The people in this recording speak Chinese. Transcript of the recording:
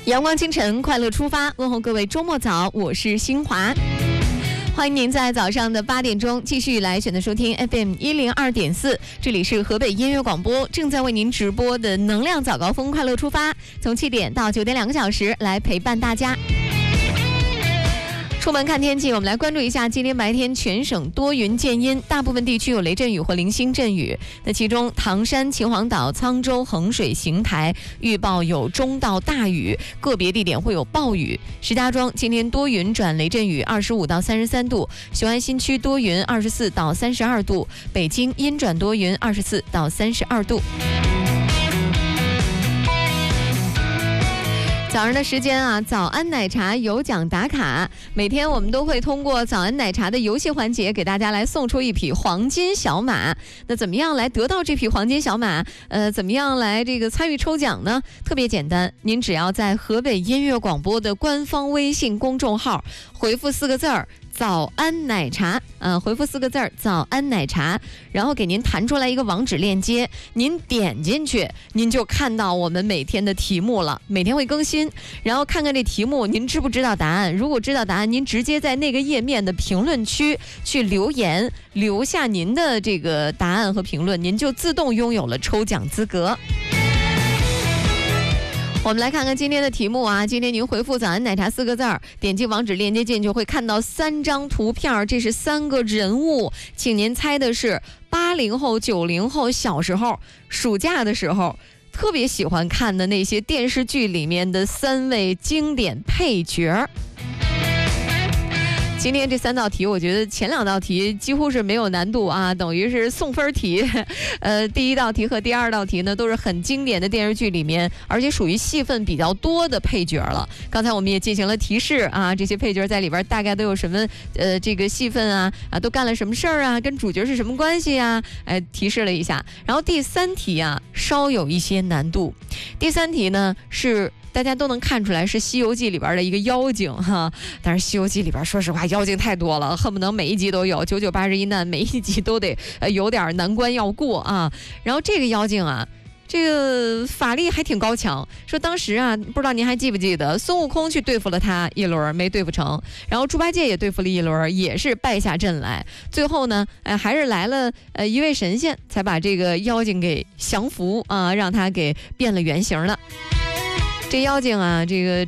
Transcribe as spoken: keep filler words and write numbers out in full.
阳光清晨，快乐出发，问候各位周末早，我是新华。欢迎您在早上的八点钟继续来选择收听 F M 一零二点四，这里是河北音乐广播，正在为您直播的能量早高峰快乐出发，从七点到九点两个小时来陪伴大家。出门看天气，我们来关注一下今天白天全省多云见阴，大部分地区有雷阵雨或零星阵雨。那其中唐山、秦皇岛、沧州、衡水、邢台预报有中到大雨，个别地点会有暴雨。石家庄今天多云转雷阵雨，二十五到三十三度；雄安新区多云，二十四到三十二度；北京阴转多云，二十四到三十二度。早上的时间啊，早安奶茶有奖打卡，每天我们都会通过早安奶茶的游戏环节给大家来送出一匹黄金小马。那怎么样来得到这匹黄金小马？呃，怎么样来这个参与抽奖呢？特别简单，您只要在河北音乐广播的官方微信公众号回复四个字儿早安奶茶，呃，回复四个字儿早安奶茶，然后给您弹出来一个网址链接，您点进去，您就看到我们每天的题目了，每天会更新，然后看看这题目，您知不知道答案？如果知道答案，您直接在那个页面的评论区去留言，留下您的这个答案和评论，您就自动拥有了抽奖资格。我们来看看今天的题目啊，今天您回复早安奶茶四个字儿，点击网址链接进去会看到三张图片，这是三个人物，请您猜的是八零后、九零后小时候暑假的时候特别喜欢看的那些电视剧里面的三位经典配角。今天这三道题，我觉得前两道题几乎是没有难度啊，等于是送分题。呃，第一道题和第二道题呢，都是很经典的电视剧里面，而且属于戏份比较多的配角了。刚才我们也进行了提示啊，这些配角在里边大概都有什么呃这个戏份啊啊，都干了什么事儿啊，跟主角是什么关系啊？哎，提示了一下。然后第三题啊，稍有一些难度。第三题呢是。大家都能看出来是《西游记》里边的一个妖精哈，但是《西游记》里边说实话妖精太多了，恨不能每一集都有，九九八十一难，每一集都得呃有点难关要过啊。然后这个妖精啊，这个法力还挺高强，说当时啊，不知道您还记不记得，孙悟空去对付了他一轮没对付成，然后猪八戒也对付了一轮，也是败下阵来，最后呢，呃，还是来了呃一位神仙，才把这个妖精给降服啊，让他给变了原形了。这妖精啊，这个